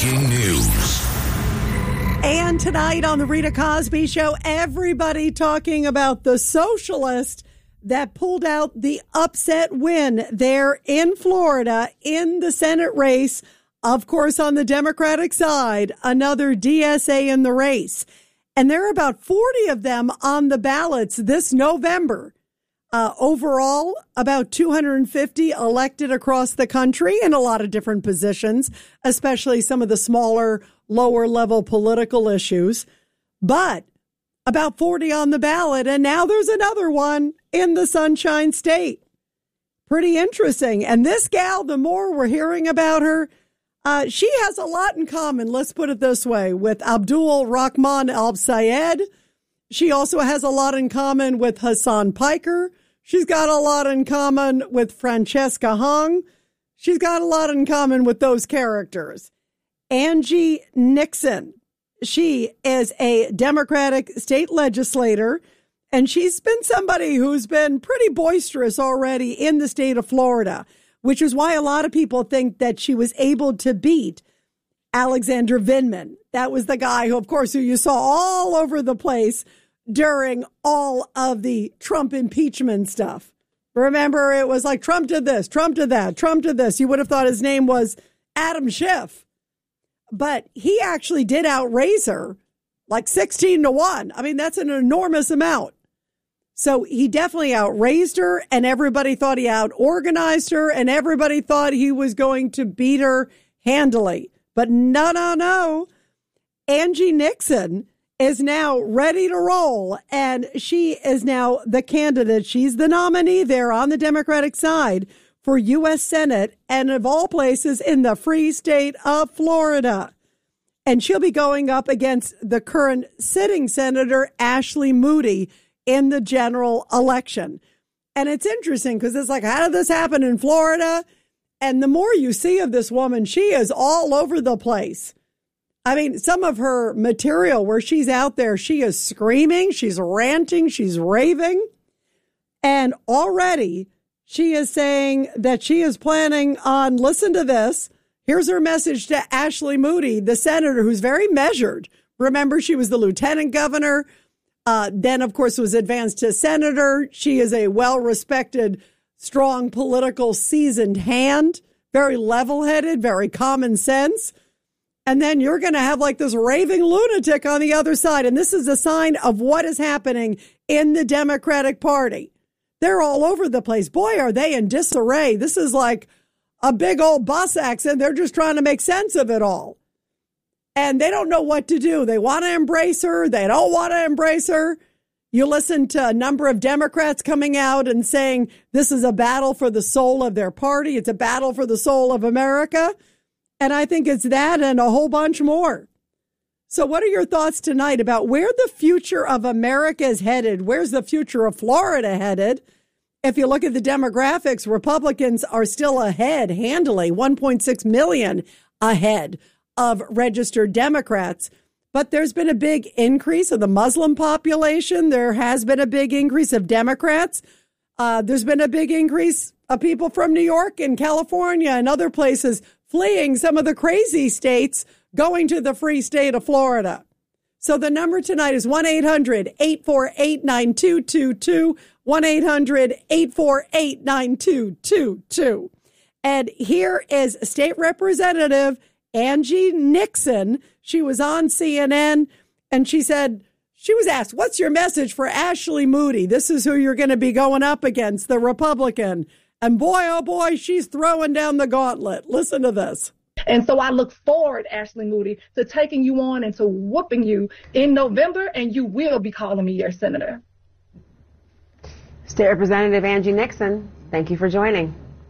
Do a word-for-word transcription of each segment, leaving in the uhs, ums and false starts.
Breaking news. And tonight on the Rita Cosby Show, everybody talking about the socialist that pulled out the upset win there in Florida in the Senate race. Of course, on the Democratic side, another D S A in the race. And there are about forty of them on the ballots this November. Uh, overall, about two hundred fifty elected across the country in a lot of different positions, especially some of the smaller, lower level political issues. But about forty on the ballot, and now there's another one in the Sunshine State. Pretty interesting. And this gal, the more we're hearing about her, uh, she has a lot in common, let's put it this way, with Abdul Rahman Al-Sayed. She also has a lot in common with Hassan Piker. She's got a lot in common with Francesca Hung. She's got a lot in common with those characters. Angie Nixon. She is a Democratic state legislator, and she's been somebody who's been pretty boisterous already in the state of Florida, which is why a lot of people think that she was able to beat Alexander Vindman. That was the guy who, of course, who you saw all over the place during all of the Trump impeachment stuff. Remember, it was like Trump did this, Trump did that, Trump did this. You would have thought his name was Adam Schiff. But he actually did outraise her like sixteen to one. I mean, that's an enormous amount. So he definitely outraised her, and everybody thought he out-organized her, and everybody thought he was going to beat her handily. But no, no, no. Angie Nixon is now ready to roll, and she is now the candidate. She's the nominee there on the Democratic side for U S Senate, and of all places in the free state of Florida. And she'll be going up against the current sitting Senator Ashley Moody in the general election. And it's interesting because it's like, how did this happen in Florida? And the more you see of this woman, she is all over the place. I mean, some of her material where she's out there, she is screaming, she's ranting, she's raving. And already she is saying that she is planning on, listen to this, here's her message to Ashley Moody, the senator who's very measured. Remember, she was the lieutenant governor, uh, then, of course, was advanced to senator. She is a well-respected, strong political, seasoned hand, very level-headed, very common sense. And then you're going to have like this raving lunatic on the other side. And this is a sign of what is happening in the Democratic Party. They're all over the place. Boy, are they in disarray. This is like a big old bus accident. They're just trying to make sense of it all. And they don't know what to do. They want to embrace her. They don't want to embrace her. You listen to a number of Democrats coming out and saying this is a battle for the soul of their party. It's a battle for the soul of America. And I think it's that and a whole bunch more. So what are your thoughts tonight about where the future of America is headed? Where's the future of Florida headed? If you look at the demographics, Republicans are still ahead handily, one point six million ahead of registered Democrats. But there's been a big increase of the Muslim population. There has been a big increase of Democrats. Uh, there's been a big increase of people from New York and California and other places fleeing some of the crazy states, going to the free state of Florida. So the number tonight is one eight hundred eight four eight nine two two two, one eight hundred eight four eight nine two two two. And here is State Representative Angie Nixon. She was on C N N, and she said, she was asked, what's your message for Ashley Moody? This is who you're going to be going up against, the Republican. And boy, oh boy, she's throwing down the gauntlet. Listen to this. And so I look forward, Ashley Moody, to taking you on and to whooping you in November, and you will be calling me your senator. State Representative Angie Nixon, thank you for joining.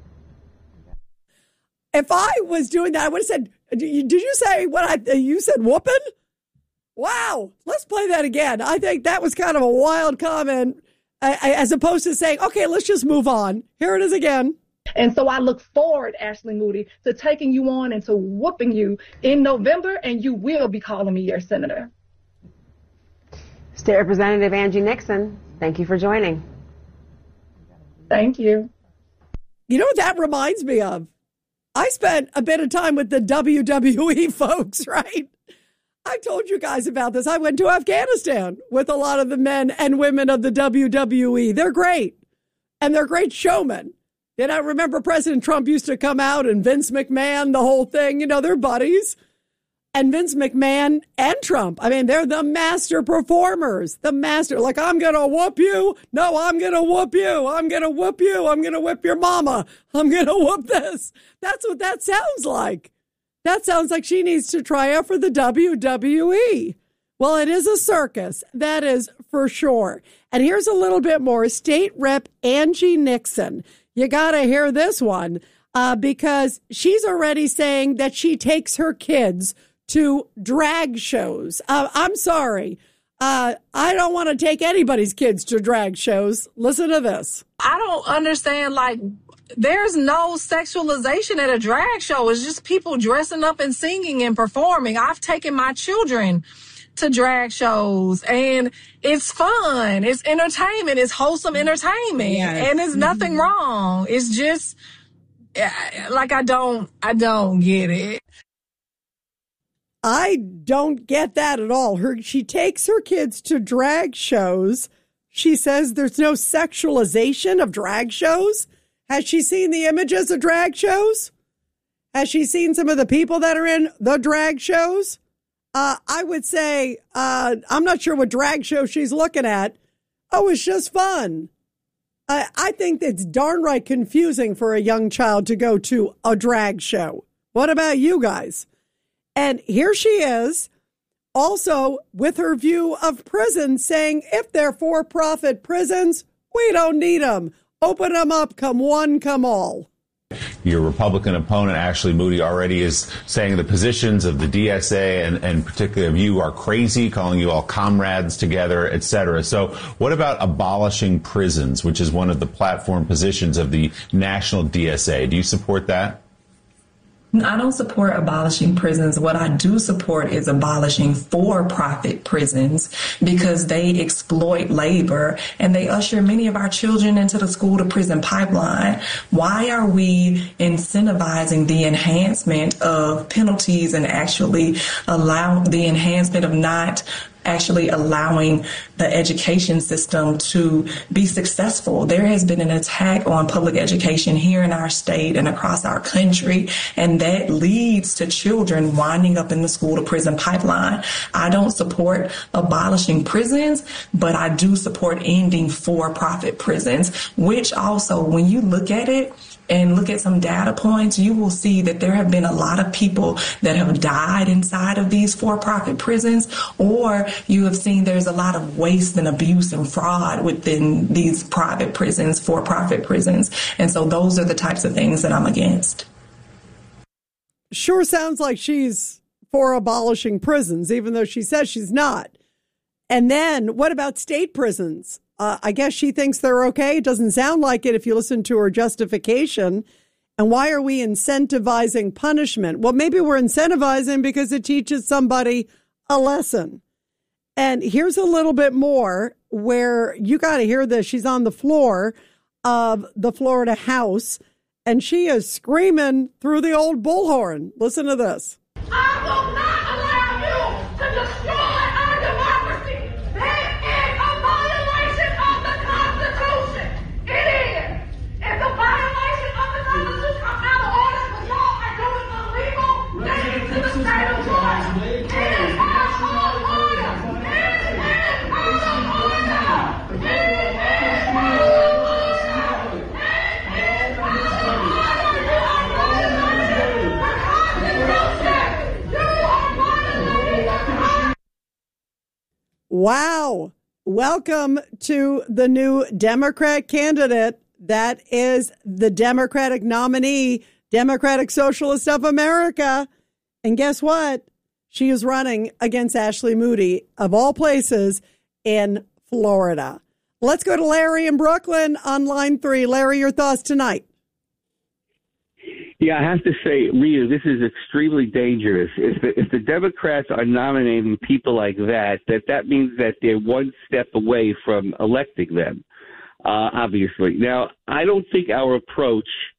If I was doing that, I would have said, did you say what I, you said whooping? Wow. Let's play that again. I think that was kind of a wild comment, as opposed to saying, okay, let's just move on. Here it is again. And so I look forward, Ashley Moody, to taking you on and to whooping you in November, and you will be calling me your senator. State Representative Angie Nixon, thank you for joining. Thank you. You know what that reminds me of? I spent a bit of time with the W W E folks, right? I told you guys about this. I went to Afghanistan with a lot of the men and women of the W W E. They're great, and they're great showmen. And I remember President Trump used to come out and Vince McMahon, the whole thing, you know, they're buddies. And Vince McMahon and Trump, I mean, they're the master performers, the master. Like, I'm going to whoop you. No, I'm going to whoop you. I'm going to whoop you. I'm going to whip your mama. I'm going to whoop this. That's what that sounds like. That sounds like she needs to try out for the W W E. Well, it is a circus. That is for sure. And here's a little bit more. State Rep Angie Nixon. You got to hear this one uh, because she's already saying that she takes her kids to drag shows. Uh, I'm sorry. Uh, I don't want to take anybody's kids to drag shows. Listen to this. I don't understand, like, there's no sexualization at a drag show. It's just people dressing up and singing and performing. I've taken my children to drag shows, and it's fun. It's entertainment. It's wholesome entertainment. Yes. And there's nothing mm-hmm. wrong. It's just, like, I don't, I don't get it. I don't get that at all. Her, she takes her kids to drag shows. She says there's no sexualization of drag shows. Has she seen the images of drag shows? Has she seen some of the people that are in the drag shows? Uh, I would say, uh, I'm not sure what drag show she's looking at. Oh, it's just fun. I, I think it's darn right confusing for a young child to go to a drag show. What about you guys? And here she is, also with her view of prisons, saying if they're for-profit prisons, we don't need them. Open them up, come one, come all. Your Republican opponent, Ashley Moody, already is saying the positions of the D S A and, and particularly of you are crazy, calling you all comrades together, et cetera. So what about abolishing prisons, which is one of the platform positions of the national D S A? Do you support that? I don't support abolishing prisons. What I do support is abolishing for-profit prisons because they exploit labor and they usher many of our children into the school-to-prison pipeline. Why are we incentivizing the enhancement of penalties and actually allow the enhancement of not actually allowing the education system to be successful? There has been an attack on public education here in our state and across our country, and that leads to children winding up in the school to prison pipeline. I don't support abolishing prisons, but I do support ending for-profit prisons, which also, when you look at it, and look at some data points, you will see that there have been a lot of people that have died inside of these for-profit prisons, or you have seen there's a lot of waste and abuse and fraud within these private prisons, for-profit prisons. And so those are the types of things that I'm against. Sure sounds like she's for abolishing prisons, even though she says she's not. And then what about state prisons? Uh, I guess she thinks they're okay. It doesn't sound like it if you listen to her justification. And why are we incentivizing punishment? Well, maybe we're incentivizing because it teaches somebody a lesson. And here's a little bit more where you got to hear this. She's on the floor of the Florida House, and she is screaming through the old bullhorn. Listen to this. I will not allow you to destroy our democracy. That is a violation of the Constitution. It is. It's a violation of the Constitution. I'm out of order, but y'all are doing illegal things to the state of Florida. It is out of order. It is out of order. It is out of order. It is out of order. Wow. Welcome to the new Democrat candidate. That is the Democratic nominee, Democratic Socialist of America. And guess what? She is running against Ashley Moody, of all places, in Florida. Let's go to Larry in Brooklyn on line three. Larry, your thoughts tonight. Yeah, I have to say, Rita, this is extremely dangerous. If the, if the Democrats are nominating people like that, that that means that they're one step away from electing them, uh, obviously. Now, I don't think our approach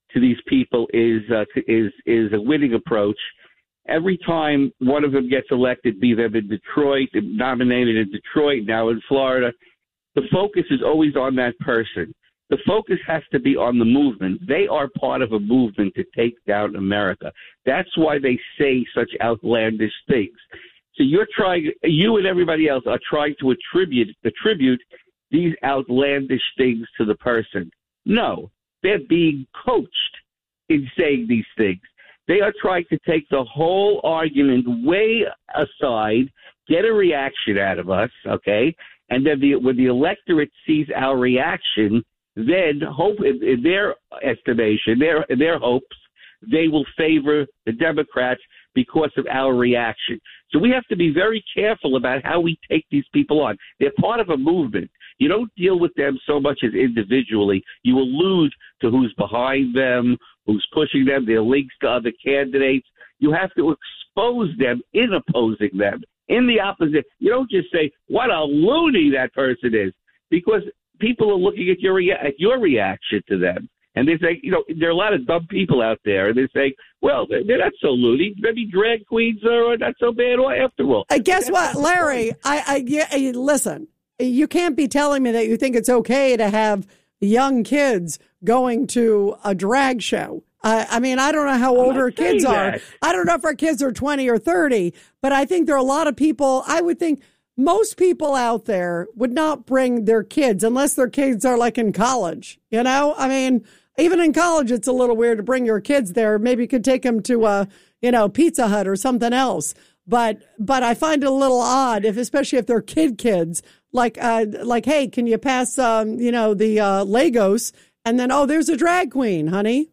to these people is uh, is is a winning approach. Every time one of them gets elected, be them in Detroit, nominated in Detroit, now in Florida, the focus is always on that person. The focus has to be on the movement. They are part of a movement to take down America. That's why they say such outlandish things. So you're trying, you and everybody else are trying to attribute attribute these outlandish things to the person. No, they're being coached in saying these things. They are trying to take the whole argument way aside, get a reaction out of us, okay? And then the, when the electorate sees our reaction, then hope in, in their estimation, their in their hopes, they will favor the Democrats because of our reaction. So we have to be very careful about how we take these people on. They're part of a movement. You don't deal with them so much as individually. You allude to who's behind them, who's pushing them, their links to other candidates. You have to expose them in opposing them, in the opposite. You don't just say, what a loony that person is, because people are looking at your rea- at your reaction to them. And they say, you know, there are a lot of dumb people out there, and they say, well, they're not so loony. Maybe drag queens are not so bad after all. Uh, guess what, Larry? I, I yeah, listen, you can't be telling me that you think it's okay to have young kids going to a drag show. Uh, I mean, I don't know how old our kids are. That. I don't know if our kids are twenty or thirty, but I think there are a lot of people, I would think most people out there would not bring their kids unless their kids are like in college. You know, I mean, even in college, it's a little weird to bring your kids there. Maybe you could take them to a, you know, Pizza Hut or something else. But but I find it a little odd, if especially if they're kid kids, like uh, like, hey, can you pass, um, you know, the uh, Legos? And then, oh, there's a drag queen, honey.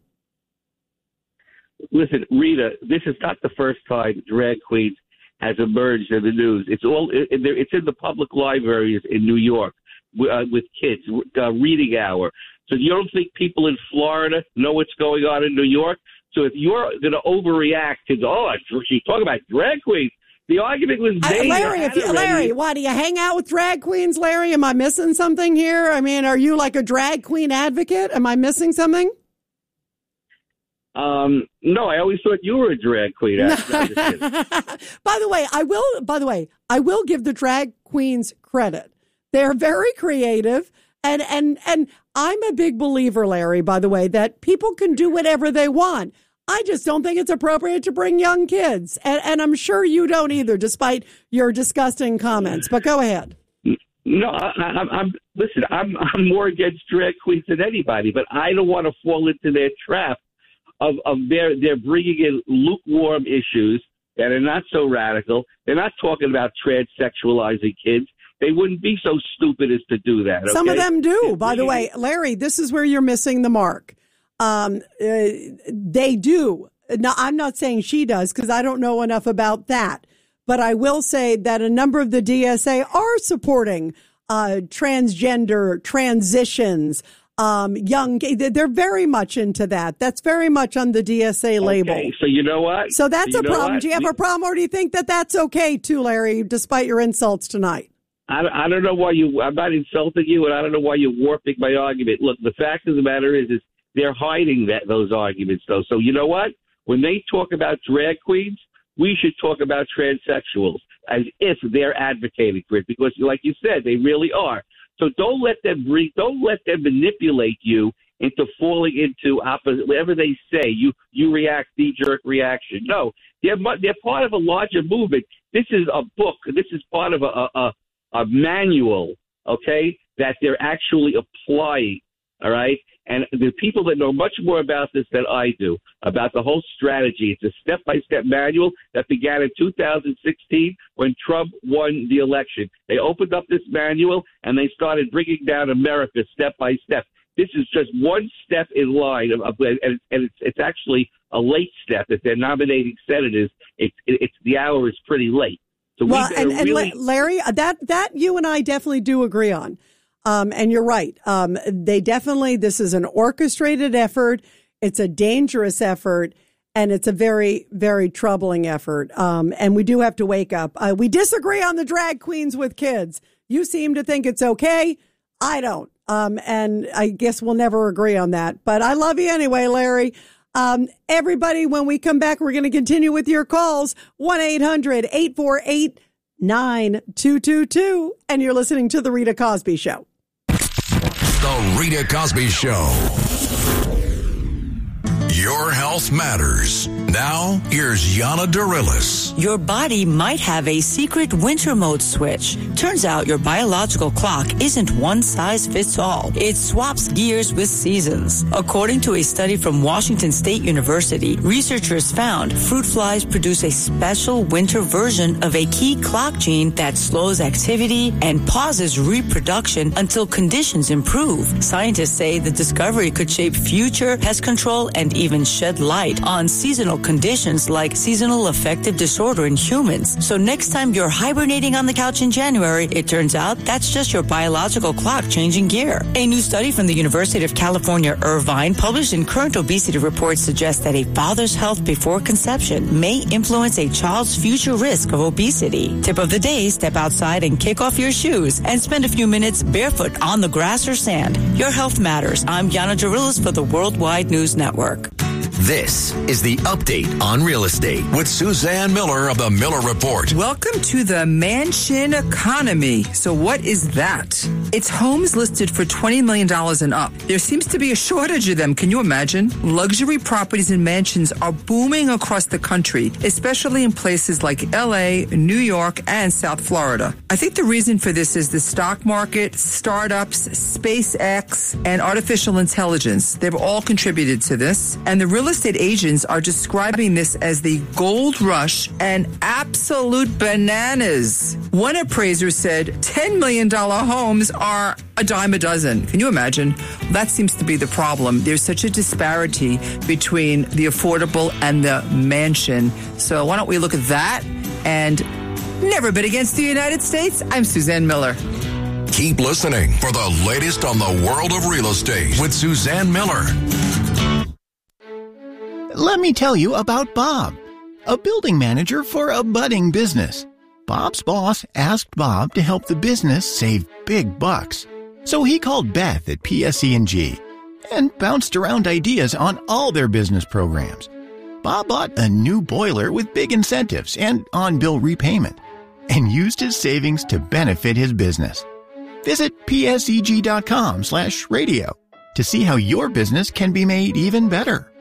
Listen, Rita, this is not the first time drag queens has emerged in the news. It's all it's in the public libraries in New York uh, with kids, uh, reading hour. So you don't think people in Florida know what's going on in New York? So if you're going to overreact to, oh, she's talking about drag queens, the argument was made. Uh, Larry, if you, Larry, why do you hang out with drag queens, Larry? Am I missing something here? I mean, are you like a drag queen advocate? Am I missing something? Um, no, I always thought you were a drag queen. By the way, I will. By the way, I will give the drag queens credit. They're very creative, and and and I'm a big believer, Larry. By the way, that people can do whatever they want. I just don't think it's appropriate to bring young kids, and and I'm sure you don't either, despite your disgusting comments. But go ahead. No, I, I'm, I'm listen. I'm I'm more against drag queens than anybody, but I don't want to fall into their trap. Of, of their, they're bringing in lukewarm issues that are not so radical. They're not talking about transsexualizing kids. They wouldn't be so stupid as to do that. Okay? Some of them do. By the way, Larry, this is where you're missing the mark. Um, uh, they do. Now, I'm not saying she does because I don't know enough about that. But I will say that a number of the D S A are supporting uh, transgender transitions. Um, young, they're very much into that. That's very much on the D S A label. Okay, so you know what? So that's so a problem. What? Do you have a problem, or do you think that that's okay too, Larry, despite your insults tonight? I, I don't know why you, I'm not insulting you, and I don't know why you're warping my argument. Look, the fact of the matter is, is they're hiding that those arguments, though. So you know what? When they talk about drag queens, we should talk about transsexuals as if they're advocating for it, because like you said, they really are. So don't let them bring, don't let them manipulate you into falling into opposite. Whatever they say, you you react, knee-jerk reaction. No, they're they're part of a larger movement. This is a book. This is part of a a, a manual. Okay, that they're actually applying. All right, and the people that know much more about this than I do, about the whole strategy, it's a step-by-step manual that began in two thousand sixteen when Trump won the election. They opened up this manual, and they started bringing down America step by step. This is just one step in line, of, of, and, and it's, it's actually a late step. If they're nominating senators, it's, it's the hour is pretty late. So well, we and, really- and Larry, that, that you and I definitely do agree on. Um, and you're right. Um, they definitely, this is an orchestrated effort. It's a dangerous effort, and it's a very, very troubling effort. Um, and we do have to wake up. Uh, we disagree on the drag queens with kids. You seem to think it's okay. I don't. Um, and I guess we'll never agree on that. But I love you anyway, Larry. Um, everybody, when we come back, we're going to continue with your calls. one eight hundred eight four eight nine two two two. And you're listening to The Rita Cosby Show. The Rita Cosby Show. Your health matters. Now, here's Yana Darilis. Your body might have a secret winter mode switch. Turns out your biological clock isn't one size fits all. It swaps gears with seasons. According to a study from Washington State University, researchers found fruit flies produce a special winter version of a key clock gene that slows activity and pauses reproduction until conditions improve. Scientists say the discovery could shape future pest control and even shed light on seasonal conditions like seasonal affective disorder in humans. So next time you're hibernating on the couch in January, it turns out that's just your biological clock changing gear. A new study from the University of California, Irvine, published in Current Obesity Report, suggests that a father's health before conception may influence a child's future risk of obesity. Tip of the day, step outside and kick off your shoes and spend a few minutes barefoot on the grass or sand. Your health matters. I'm Yana Darilis for the Worldwide News Network. This is the Update on Real Estate with Suzanne Miller of the Miller Report. Welcome to the mansion economy. So what is that? It's homes listed for twenty million dollars and up. There seems to be a shortage of them. Can you imagine? Luxury properties and mansions are booming across the country, especially in places like L A, New York, and South Florida. I think the reason for this is the stock market, startups, SpaceX, and artificial intelligence. They've all contributed to this. And the real estate agents are describing this as the gold rush and absolute bananas. One appraiser said ten million dollars homes are a dime a dozen. Can you imagine? That seems to be the problem. There's such a disparity between the affordable and the mansion. So why don't we look at that and never bid against the United States? I'm Suzanne Miller. Keep listening for the latest on the world of real estate with Suzanne Miller. Let me tell you about Bob, a building manager for a budding business. Bob's boss asked Bob to help the business save big bucks. So he called Beth at P S E and G and bounced around ideas on all their business programs. Bob bought a new boiler with big incentives and on-bill repayment and used his savings to benefit his business. Visit P S E G dot com slash radio to see how your business can be made even better.